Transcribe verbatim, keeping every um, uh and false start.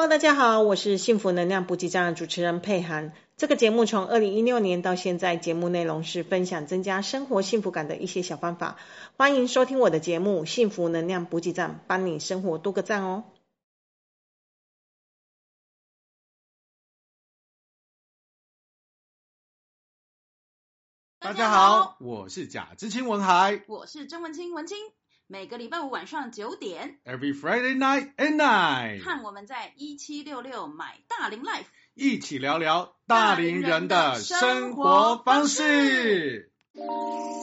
Hello， 大家好，我是幸福能量补给站的主持人佩涵。这个节目从二零一六年到现在，节目内容是分享增加生活幸福感的一些小方法。欢迎收听我的节目幸福能量补给站，帮你生活多个赞哦。 大家好，我是贾知青文海， 我是曾文清文清。每个礼拜五晚上九点 Every Friday night at night， 看我们在一七六六买大龄 Life， 一起聊聊大龄人的生活方式。